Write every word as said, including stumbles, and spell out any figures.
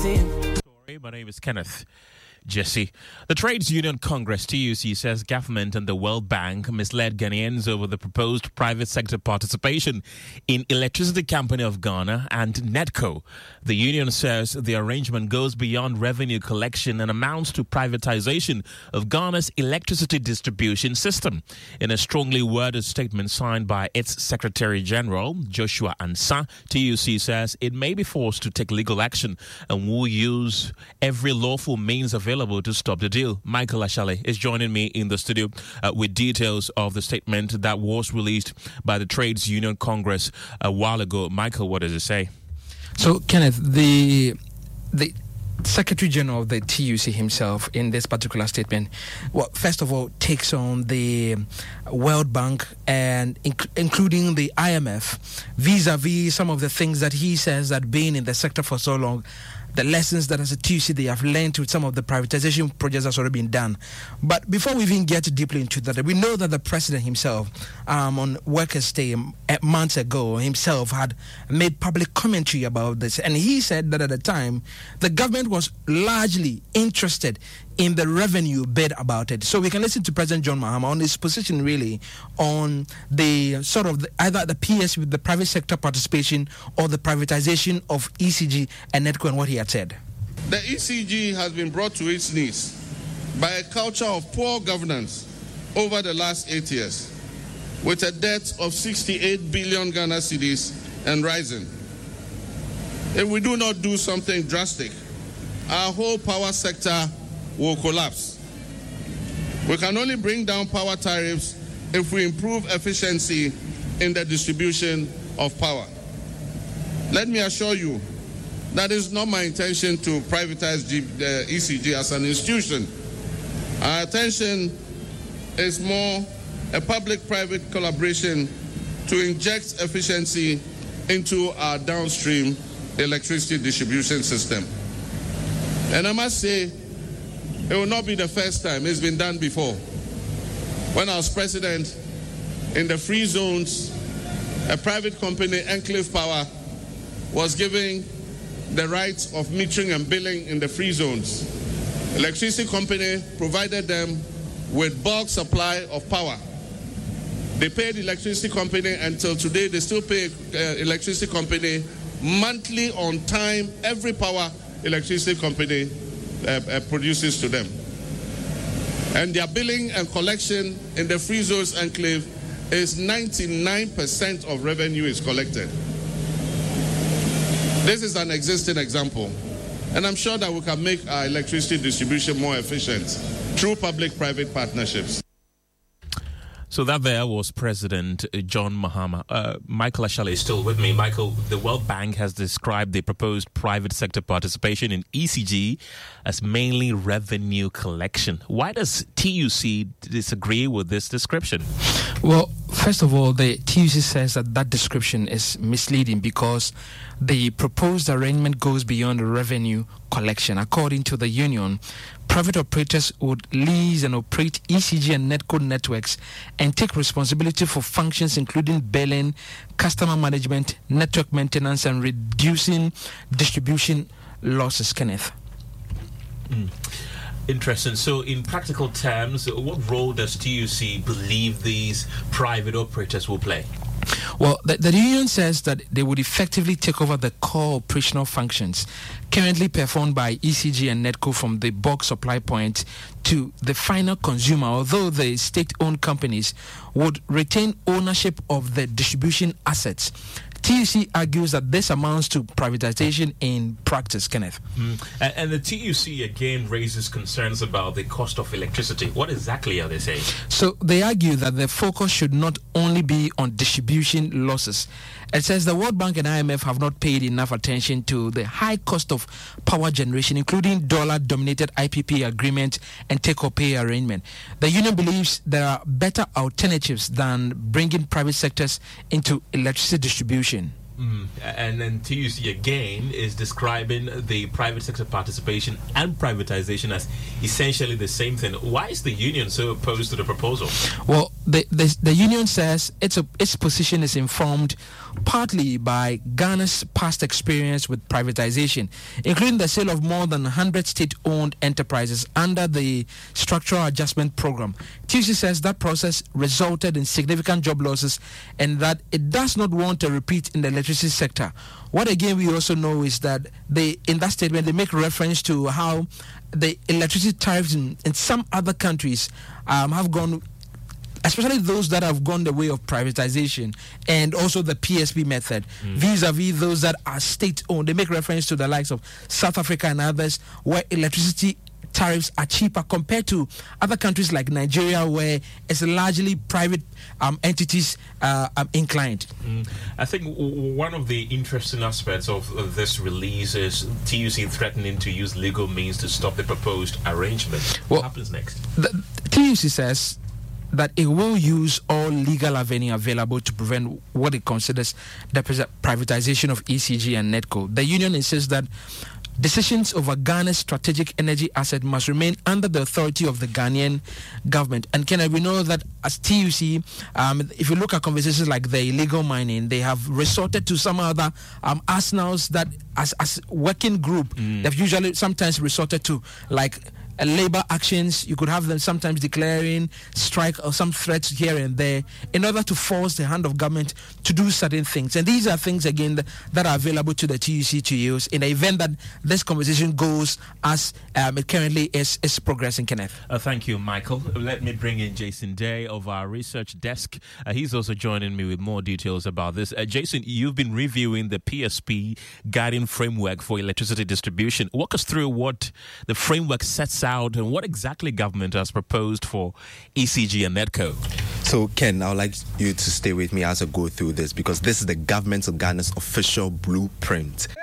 waiting. My name is Kenneth Jesse. The Trades Union Congress, T U C, says government and the World Bank misled Ghanaians over the proposed private sector participation in Electricity Company of Ghana and NEDCO. The union says the arrangement goes beyond revenue collection and amounts to privatization of Ghana's electricity distribution system. In a strongly worded statement signed by its Secretary General, Joshua Ansah, T U C says it may be forced to take legal action and will use every lawful means available to stop the deal. Michael Ashale is joining me in the studio uh, with details of the statement that was released by the Trades Union Congress a while ago. Michael, what does it say? So, Kenneth, the the Secretary General of the T U C himself in this particular statement, well, first of all, takes on the World Bank and inc- including the I M F vis-a-vis some of the things that he says that being in the sector for so long, the lessons that as a T U C they have learned with some of the privatization projects that's already been done. But before we even get deeply into that, we know that the president himself, um, on Workers' Day months ago, himself had made public commentary about this. And he said that at the time, the government was largely interested in the revenue bit about it. So we can listen to President John Mahama on his position really on the sort of the, either the P S with the private sector participation or the privatization of E C G and NEDCO and what he had said. The E C G has been brought to its knees by a culture of poor governance over the last eight years with a debt of sixty-eight billion Ghana cedis and rising. If we do not do something drastic, our whole power sector will collapse. We can only bring down power tariffs if we improve efficiency in the distribution of power. Let me assure you, that is not my intention to privatize G, uh, E C G as an institution. Our attention is more a public-private collaboration to inject efficiency into our downstream electricity distribution system. And I must say, it will not be the first time. It's been done before. When I was president, in the free zones, a private company, Enclave Power, was giving the rights of metering and billing in the free zones. Electricity company provided them with bulk supply of power. They paid the electricity company until today. They still pay uh, electricity company monthly on time, every power electricity company Uh, uh, produces to them. And their billing and collection in the free zones enclave is ninety-nine percent of revenue is collected. This is an existing example. And I'm sure that we can make our electricity distribution more efficient through public-private partnerships. So that there was President John Mahama. Uh, Michael Ashale is still with me. Michael, the World Bank has described the proposed private sector participation in E C G as mainly revenue collection. Why does T U C disagree with this description? Well, first of all, the T U C says that that description is misleading because the proposed arrangement goes beyond revenue collection. According to the union, private operators would lease and operate E C G and NEDCO networks and take responsibility for functions including billing, customer management, network maintenance, and reducing distribution losses. Kenneth. Mm. Interesting. So in practical terms, what role does T U C believe these private operators will play? Well, the, the union says that they would effectively take over the core operational functions currently performed by E C G and NEDCO from the bulk supply point to the final consumer, although the state-owned companies would retain ownership of the distribution assets. T U C argues that this amounts to privatization in practice, Kenneth. Mm. And, and the T U C again raises concerns about the cost of electricity. What exactly are they saying? So they argue that the focus should not only be on distribution losses. It says the World Bank and I M F have not paid enough attention to the high cost of power generation, including dollar-dominated I P P agreement and take-or-pay arrangement. The union believes there are better alternatives than bringing private sectors into electricity distribution. Mm. And then T U C again is describing the private sector participation and privatization as essentially the same thing. Why is the union so opposed to the proposal? Well, the, the the union says its a, its position is informed partly by Ghana's past experience with privatization, including the sale of more than one hundred state-owned enterprises under the Structural Adjustment Program. T U C says that process resulted in significant job losses and that it does not want a repeat in the electricity sector. What again we also know is that they, in that statement, they make reference to how the electricity tariffs in, in some other countries um, have gone, especially those that have gone the way of privatization and also the P S P method, mm. vis-a-vis those that are state-owned. They make reference to the likes of South Africa and others where electricity tariffs are cheaper compared to other countries like Nigeria, where it's largely private um, entities uh, um, inclined. Mm. I think w- one of the interesting aspects of uh, this release is T U C threatening to use legal means to stop the proposed arrangement. What well, happens next? The, T U C says that it will use all legal avenue available to prevent what it considers the privatization of E C G and NEDCO. The union insists that decisions over Ghana's strategic energy asset must remain under the authority of the Ghanaian government. And Kenneth, we know that as T U C, um, if you look at conversations like the illegal mining, they have resorted to some other um, arsenals that, as as working group, mm. they've usually sometimes resorted to, like Uh, labor actions. You could have them sometimes declaring strike or some threats here and there in order to force the hand of government to do certain things. And these are things, again, that, that are available to the T U C to use in the event that this conversation goes as um, it currently is, is progressing, Kenneth. Uh, thank you, Michael. Let me bring in Jason Day of our research desk. Uh, he's also joining me with more details about this. Uh, Jason, you've been reviewing the P S P guiding framework for electricity distribution. Walk us through what the framework sets out and what exactly government has proposed for E C G and NEDCO. So, Ken, I would like you to stay with me as I go through this, because this is the government of Ghana's official blueprint.